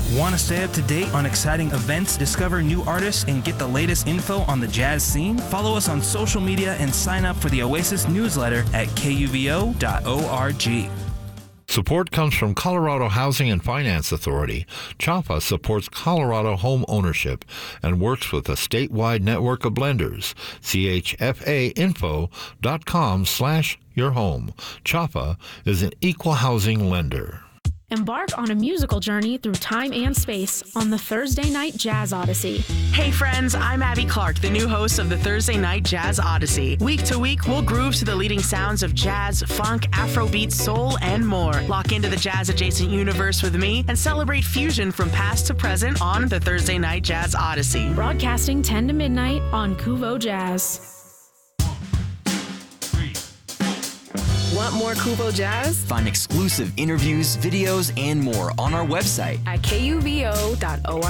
Want to stay up to date on exciting events, discover new artists, and get the latest info on the jazz scene? Follow us on social media and sign up for the Oasis newsletter at kuvo.org. Support comes from Colorado Housing and Finance Authority. CHAPA supports Colorado home ownership and works with a statewide network of lenders. chfainfo.com/yourhome. CHAPA is an equal housing lender. Embark on a musical journey through time and space on the Thursday Night Jazz Odyssey. Hey friends, I'm Abby Clark, the new host of the Thursday Night Jazz Odyssey. Week to week, we'll groove to the leading sounds of jazz, funk, Afrobeat, soul, and more. Lock into the jazz-adjacent universe with me and celebrate fusion from past to present on the Thursday Night Jazz Odyssey. Broadcasting 10 to midnight on Kuvo Jazz. Want more Kuvo Jazz? Find exclusive interviews, videos, and more on our website at kuvo.org.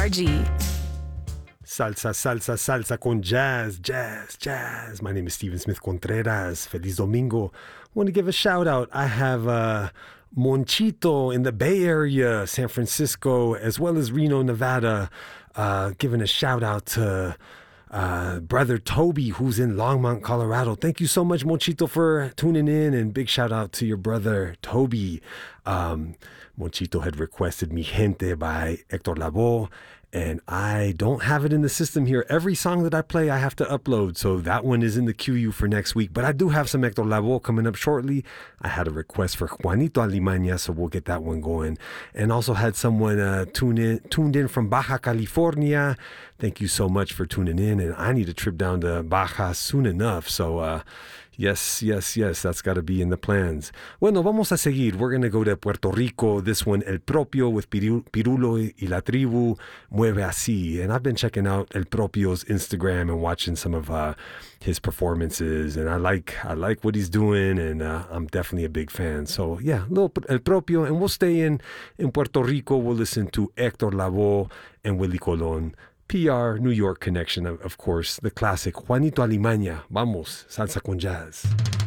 Salsa, salsa, salsa con jazz, jazz, jazz. My name is Steven Smith Contreras. Feliz Domingo. Want to give a shout out. I have Monchito in the Bay Area, San Francisco, as well as Reno, Nevada. Giving a shout out to brother Toby, who's in Longmont, Colorado. Thank you so much, Monchito, for tuning in, and big shout out to your brother Toby. Monchito had requested Mi Gente by Hector Lavoe, and I don't have it in the system here. Every song that I play, I have to upload, so that one is in the QU for next week. But I do have some Hector Lavoe coming up shortly. I had a request for Juanito Alimaña, so we'll get that one going. And also had someone tuned in from Baja California. Thank you so much for tuning in, and I need a trip down to Baja soon enough, so yes, that's got to be in the plans. Bueno, vamos a seguir. We're going to go to Puerto Rico. This one, El Propio with Pirulo y La Tribu, Mueve Así. And I've been checking out El Propio's Instagram and watching some of his performances. And I like what he's doing, and I'm definitely a big fan. So, yeah, little El Propio. And we'll stay in Puerto Rico. We'll listen to Hector Lavoe and Willie Colon. PR, New York connection, of course, the classic Juanito Alimaña. Vamos, salsa con jazz.